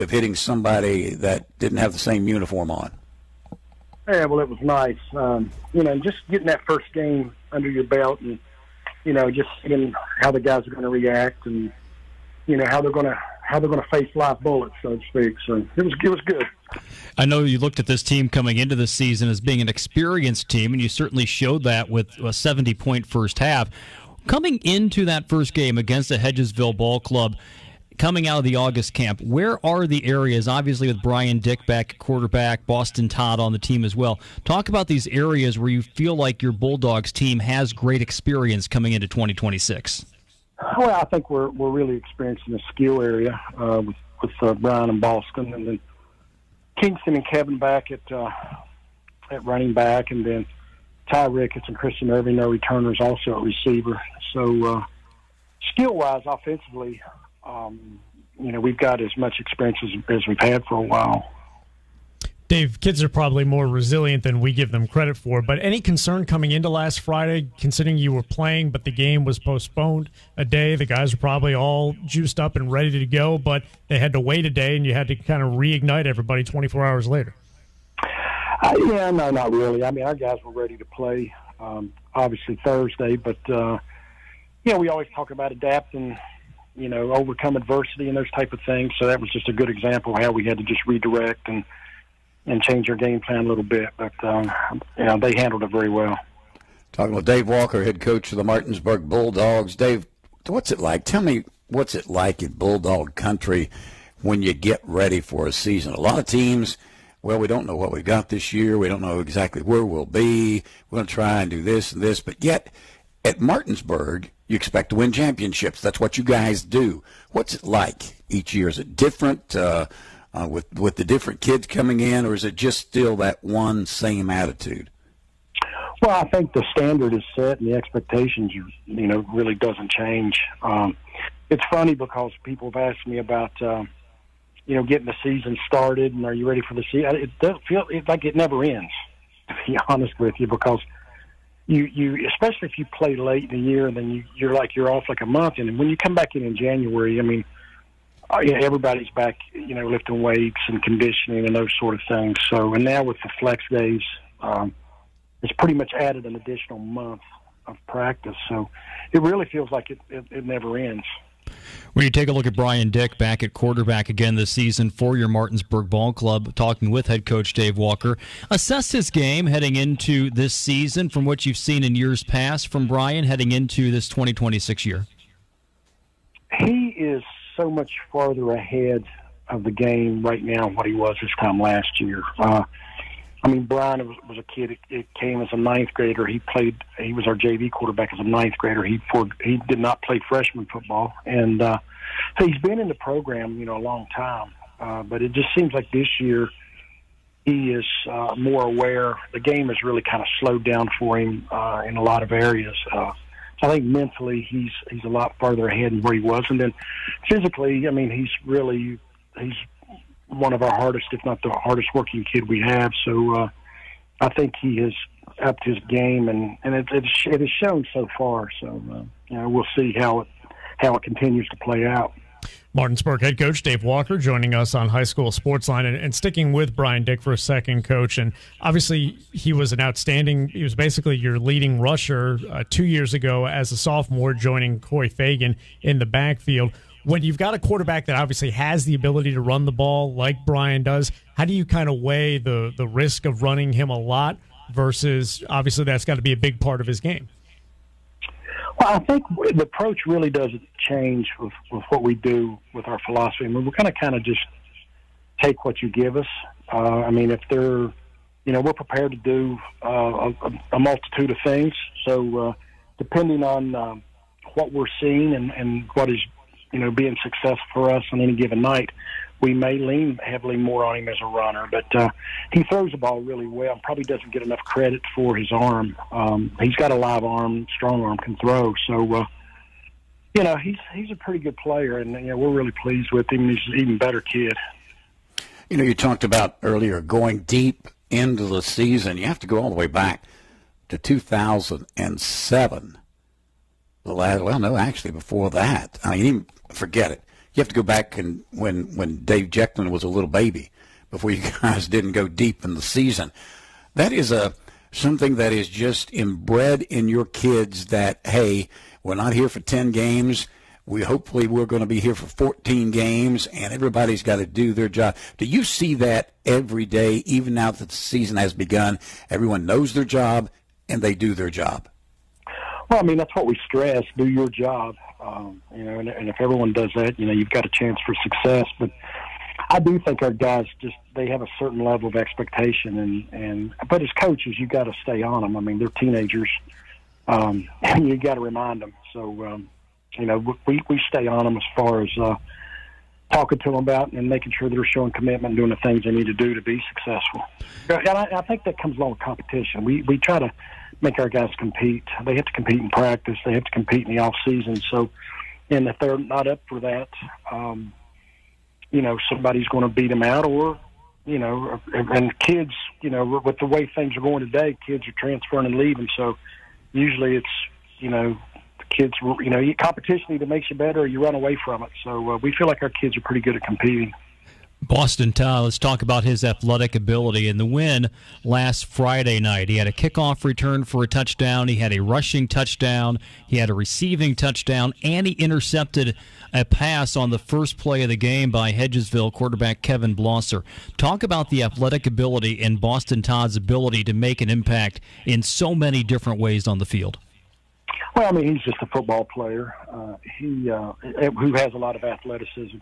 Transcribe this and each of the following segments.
of hitting somebody that didn't have the same uniform on? Yeah, well, it was nice. Just getting that first game under your belt and, just seeing how the guys are going to react and, how they're going to face live bullets, so to speak. So it was good. I know you looked at this team coming into the season as being an experienced team, and you certainly showed that with a 70-point first half. Coming into that first game against the Hedgesville Ball Club, coming out of the August camp, where are the areas, obviously with Brian Dick back at quarterback, Boston Todd on the team as well. Talk about these areas where you feel like your Bulldogs team has great experience coming into 2026. Well, I think we're really experiencing the skill area with Brian and Boston, and then Kingston and Kevin back at running back, and then Ty Ricketts and Christian Irving, their returners, also at receiver. So skill-wise, offensively, we've got as much experience as we've had for a while. Dave, kids are probably more resilient than we give them credit for, but any concern coming into last Friday, considering you were playing but the game was postponed a day? The guys were probably all juiced up and ready to go, but they had to wait a day and you had to kind of reignite everybody 24 hours later. No, not really. I mean, our guys were ready to play, obviously Thursday, but, we always talk about adapting, overcome adversity and those type of things. So that was just a good example of how we had to just redirect and change our game plan a little bit. But, they handled it very well. Talking with Dave Walker, head coach of the Martinsburg Bulldogs. Dave, what's it like? Tell me what's it like in Bulldog country when you get ready for a season. A lot of teams, well, we don't know what we got this year. We don't know exactly where we'll be. We're going to try and do this and this. But yet, at Martinsburg, you expect to win championships. That's what you guys do. What's it like each year? Is it different with the different kids coming in, or is it just still that one same attitude? Well, I think the standard is set and the expectations, really doesn't change. It's funny because people have asked me about, getting the season started and are you ready for the season? It does feel like it never ends, to be honest with you, because you especially if you play late in the year and then you're off like a month. And when you come back in January, I mean, everybody's back, lifting weights and conditioning and those sort of things. So, and now with the flex days, it's pretty much added an additional month of practice. So it really feels like it never ends. When you take a look at Brian Dick back at quarterback again this season for your Martinsburg Ball Club, talking with head coach Dave Walker, assess his game heading into this season from what you've seen in years past from Brian heading into this 2026 year. He is so much farther ahead of the game right now than what he was this time last year. Brian was a kid. It came as a ninth grader. He was our JV quarterback as a ninth grader. He did not play freshman football, and he's been in the program, a long time. But it just seems like this year he is more aware. The game has really kind of slowed down for him in a lot of areas. So I think mentally he's a lot farther ahead than where he was, and then physically, he's one of our hardest, if not the hardest working kid we have. So I think he has upped his game, and it has shown so far. So we'll see how it continues to play out. Martinsburg head coach Dave Walker joining us on High School Sportsline, and sticking with Brian Dick for a second, coach. And obviously he was basically your leading rusher 2 years ago as a sophomore, joining Corey Fagan in the backfield. When you've got a quarterback that obviously has the ability to run the ball like Brian does, how do you kind of weigh the risk of running him a lot versus obviously that's got to be a big part of his game? Well, I think the approach really doesn't change with what we do with our philosophy. We're going to kind of just take what you give us. If they're, we're prepared to do a multitude of things. So depending on what we're seeing and what is, being successful for us on any given night, we may lean heavily more on him as a runner. But he throws the ball really well. Probably doesn't get enough credit for his arm. He's got a live arm, strong arm, can throw. So, he's a pretty good player, and we're really pleased with him. He's an even better kid. You talked about earlier going deep into the season. You have to go all the way back to 2007. Actually before that. Forget it. You have to go back and when Dave Jekyll was a little baby, before you guys didn't go deep in the season. That is something that is just inbred in your kids that, hey, we're not here for 10 games. Hopefully we're going to be here for 14 games, and everybody's got to do their job. Do you see that every day, even now that the season has begun? Everyone knows their job, and they do their job. Well, I mean, that's what we stress, do your job. And if everyone does that, you've got a chance for success. But I do think our guys they have a certain level of expectation, but as coaches, you got to stay on them. I mean, they're teenagers, and you got to remind them. So, we stay on them as far as talking to them about and making sure they're showing commitment and doing the things they need to do to be successful. And I think that comes along with competition. We try to make our guys compete. They have to compete in practice. They have to compete in the off season. So, and if they're not up for that, somebody's going to beat them out, or, and kids, with the way things are going today, kids are transferring and leaving. So usually it's, the kids, competition either makes you better or you run away from it. So we feel like our kids are pretty good at competing. Boston Todd, let's talk about his athletic ability. In the win last Friday night, he had a kickoff return for a touchdown, he had a rushing touchdown, he had a receiving touchdown, and he intercepted a pass on the first play of the game by Hedgesville quarterback Kevin Blosser. Talk about the athletic ability and Boston Todd's ability to make an impact in so many different ways on the field. Well, I mean, he's just a football player who has a lot of athleticism.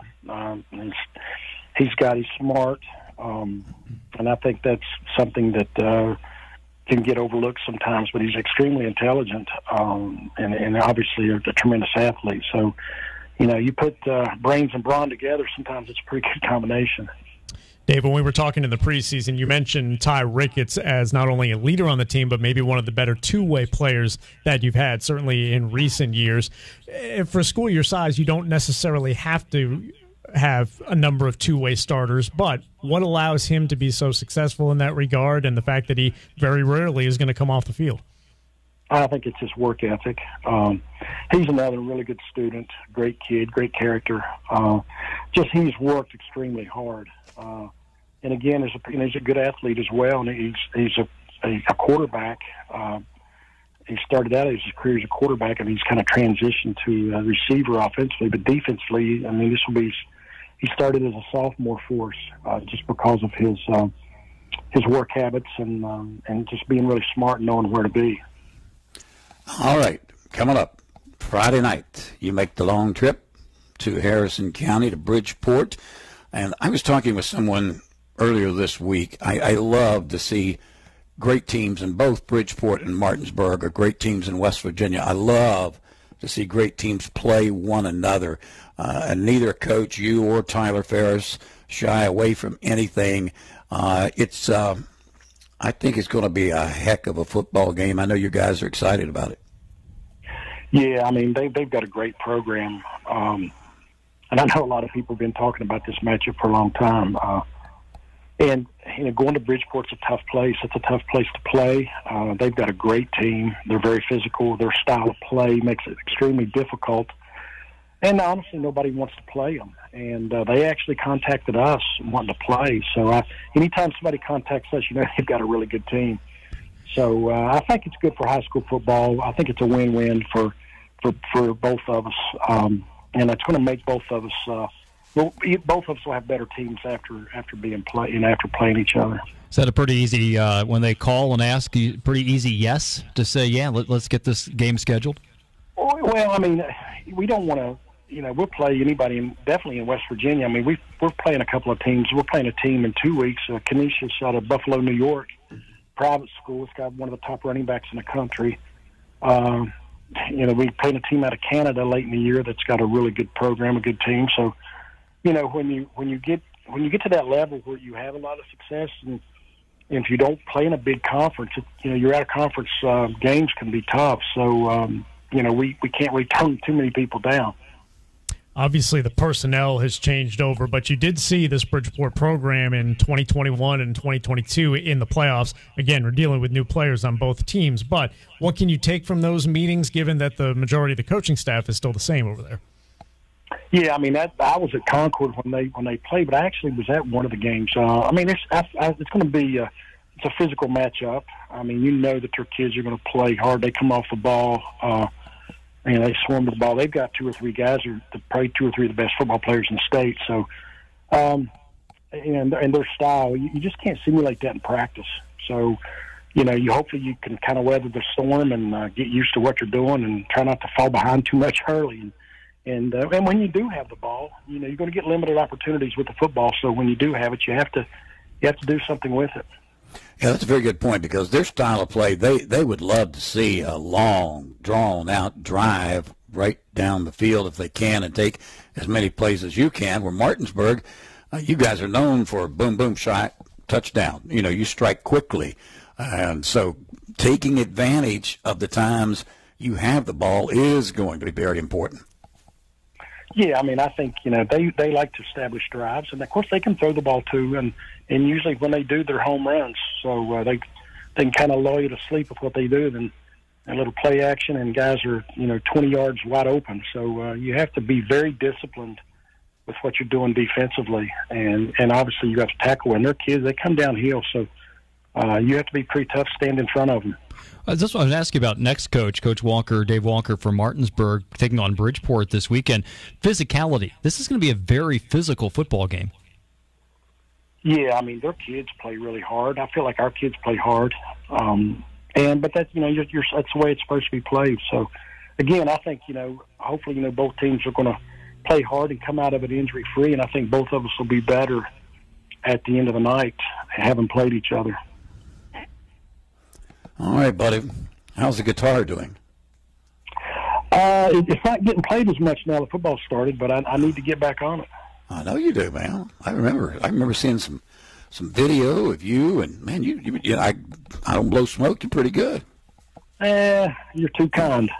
He's smart, and I think that's something that can get overlooked sometimes, but he's extremely intelligent and obviously a tremendous athlete. So, you put brains and brawn together, sometimes it's a pretty good combination. Dave, when we were talking in the preseason, you mentioned Ty Ricketts as not only a leader on the team, but maybe one of the better two-way players that you've had, certainly in recent years. For a school your size, you don't necessarily have to have a number of two-way starters, but what allows him to be so successful in that regard, and the fact that he very rarely is going to come off the field? I think it's his work ethic. He's another really good student, great kid, great character. He's worked extremely hard. And again, he's a good athlete as well, and he's a quarterback. He started out his career as a quarterback, and he's kind of transitioned to a receiver offensively, but defensively, I mean, he started as a sophomore for us just because of his work habits and just being really smart and knowing where to be. All right, coming up Friday night, you make the long trip to Harrison County to Bridgeport, and I was talking with someone earlier this week. I love to see great teams in both Bridgeport and Martinsburg, or great teams in West Virginia. I love to see great teams play one another. And neither coach, you or Tyler Ferris, shy away from anything. I think it's going to be a heck of a football game. I know you guys are excited about it. Yeah, I mean, they've got a great program. And I know a lot of people have been talking about this matchup for a long time. And going to Bridgeport's a tough place. It's a tough place to play. They've got a great team. They're very physical. Their style of play makes it extremely difficult. And honestly, nobody wants to play them. And they actually contacted us wanting to play. So anytime somebody contacts us, they've got a really good team. So I think it's good for high school football. I think it's a win-win for both of us. And it's going to make both of us both of us will have better teams after playing each other. Is that a pretty easy, when they call and ask, pretty easy yes to say, yeah, let's get this game scheduled? Well, I mean, we don't want to, we'll play anybody, definitely in West Virginia. I mean, we're playing a couple of teams. We're playing a team in 2 weeks, Canisius out of Buffalo, New York, private school. It's got one of the top running backs in the country. We played a team out of Canada late in the year that's got a really good program, a good team. So, when you get to that level where you have a lot of success, and if you don't play in a big conference, your out of conference games can be tough. So we can't really turn too many people down. Obviously, the personnel has changed over, but you did see this Bridgeport program in 2021 and 2022 in the playoffs. Again, we're dealing with new players on both teams, but what can you take from those meetings, given that the majority of the coaching staff is still the same over there? Yeah, I mean I was at Concord when they played, but I actually was at one of the games. I mean it's going to be it's a physical matchup. I mean you know that your kids are going to play hard. They come off the ball, and they swarm the ball. They've got 2 or 3 guys who are probably 2 or 3 of the best football players in the state. So, and their style, you just can't simulate that in practice. So, you know, hopefully you can kind of weather the storm and get used to what you're doing and try not to fall behind too much early. And when you do have the ball, you know, you're going to get limited opportunities with the football. So when you do have it, you have to do something with it. Yeah, that's a very good point because their style of play, they would love to see a long, drawn-out drive right down the field if they can and take as many plays as you can. Where Martinsburg, you guys are known for boom, boom, shot, touchdown. You know, you strike quickly. And so taking advantage of the times you have the ball is going to be very important. Yeah, I mean, I think, you know, they like to establish drives, and, of course, they can throw the ball, too, and usually when they do, they're home runs. So they can kind of lull you to sleep with what they do, then a little play action, and guys are, you know, 20 yards wide open. So you have to be very disciplined with what you're doing defensively, and obviously you have to tackle. And their kids, they come downhill, so you have to be pretty tough, stand in front of them. That's what I was asking about next, Coach Walker, Dave Walker from Martinsburg, taking on Bridgeport this weekend. Physicality. This is going to be a very physical football game. Yeah, I mean, their kids play really hard. I feel like our kids play hard. But that's, you know, that's the way it's supposed to be played. So, again, I think, you know, hopefully, you know, both teams are going to play hard and come out of it injury-free, and I think both of us will be better at the end of the night having played each other. All right, buddy. How's the guitar doing? It's not getting played as much now that football started, but I need to get back on it. I know you do, man. I remember seeing some video of you, and man, you I don't blow smoke. You're pretty good. You're too kind.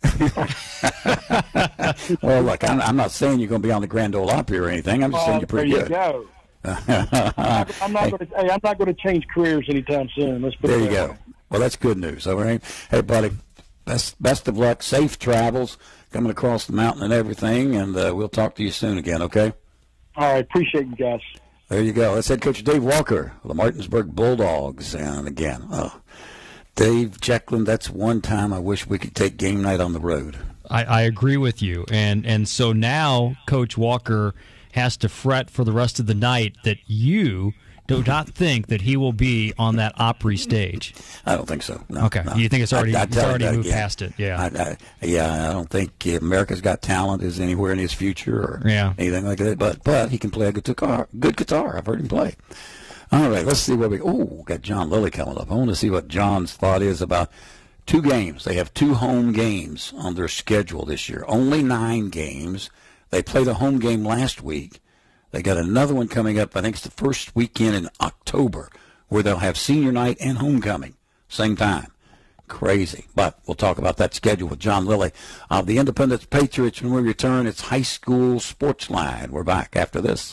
Well, look, I'm not saying you're going to be on the Grand Ole Opry or anything. I'm just saying you're pretty good. There you go. I'm not going to change careers anytime soon. Let's put there it you go. way. Well, that's good news. All right. Hey, buddy, best of luck. Safe travels coming across the mountain and everything, and we'll talk to you soon again, okay? All right. Appreciate you guys. There you go. That's head coach Dave Walker of the Martinsburg Bulldogs. And again, Dave Jeklin, that's one time I wish we could take game night on the road. I agree with you. And so now Coach Walker has to fret for the rest of the night that you do not think that he will be on that Opry stage. I don't think so. No, okay. No. You think it's already moved again. past it? Yeah. I don't think America's Got Talent is anywhere in his future or anything like that. But he can play a good guitar. I've heard him play. All right, let's see what we got John Lilly coming up. I want to see what John's thought is about 2 games. They have 2 home games on their schedule this year. Only 9 games. They played a home game last week. They got another one coming up, I think it's the first weekend in October, where they'll have senior night and homecoming, same time. Crazy. But we'll talk about that schedule with John Lilly of the Independence Patriots when we return. It's High School Sports Line. We're back after this.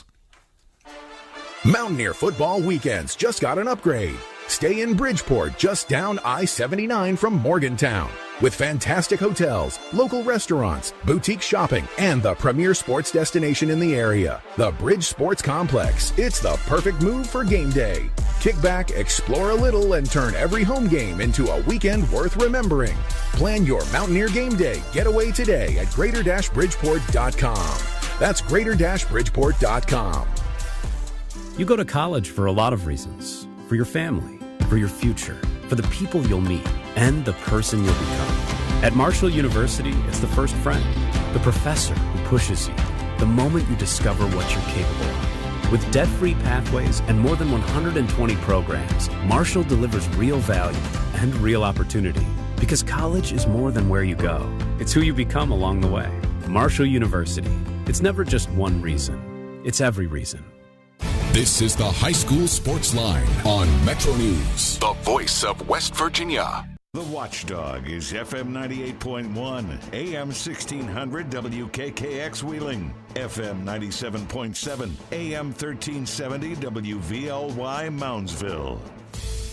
Mountaineer football weekends just got an upgrade. Stay in Bridgeport, just down I-79 from Morgantown. With fantastic hotels, local restaurants, boutique shopping, and the premier sports destination in the area, the Bridge Sports Complex. It's the perfect move for game day. Kick back, explore a little, and turn every home game into a weekend worth remembering. Plan your Mountaineer game day getaway today at greater-bridgeport.com. That's greater-bridgeport.com. You go to college for a lot of reasons. For your family, for your future, for the people you'll meet, and the person you'll become. At Marshall University, it's the first friend, the professor who pushes you, the moment you discover what you're capable of. With debt-free pathways and more than 120 programs, Marshall delivers real value and real opportunity. Because college is more than where you go. It's who you become along the way. Marshall University. It's never just one reason. It's every reason. This is the High School Sports Line on Metro News, the voice of West Virginia. The Watchdog is FM 98.1, AM 1600 WKKX Wheeling, FM 97.7, AM 1370 WVLY Moundsville.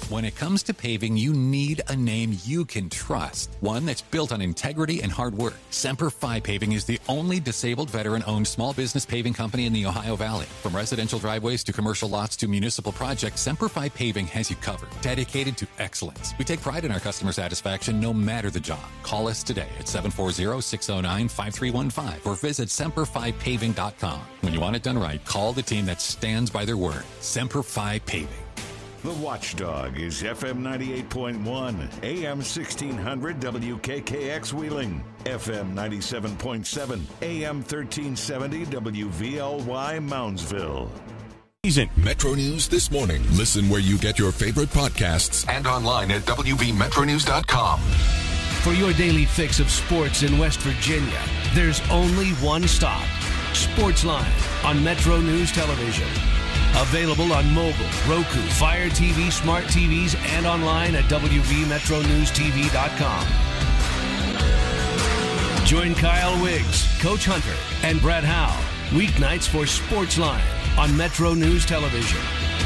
When it comes to paving, you need a name you can trust. One that's built on integrity and hard work. Semper Fi Paving is the only disabled veteran-owned small business paving company in the Ohio Valley. From residential driveways to commercial lots to municipal projects, Semper Fi Paving has you covered. Dedicated to excellence. We take pride in our customer satisfaction no matter the job. Call us today at 740-609-5315 or visit SemperFiPaving.com. When you want it done right, call the team that stands by their word. Semper Fi Paving. The Watchdog is FM 98.1, AM 1600 WKKX Wheeling, FM 97.7, AM 1370 WVLY Moundsville. Metro News This Morning. Listen where you get your favorite podcasts and online at WVMetroNews.com. For your daily fix of sports in West Virginia, there's only one stop. Sportsline on Metro News Television. Available on mobile, Roku, Fire TV, smart TVs, and online at WVMetroNewsTV.com. Join Kyle Wiggs, Coach Hunter, and Brett Howe weeknights for Sportsline on Metro News Television.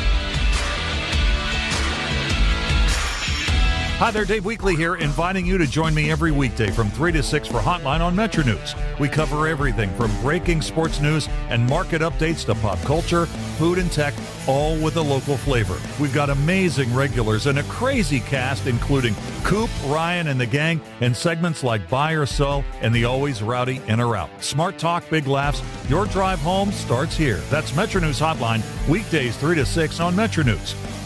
Hi there, Dave Weekley here, inviting you to join me every weekday from 3 to 6 for Hotline on Metro News. We cover everything from breaking sports news and market updates to pop culture, food, and tech, all with a local flavor. We've got amazing regulars and a crazy cast, including Coop, Ryan, and the gang, and segments like Buy or Sell and the always rowdy In or Out. Smart talk, big laughs. Your drive home starts here. That's Metro News Hotline, weekdays 3 to 6 on Metro News.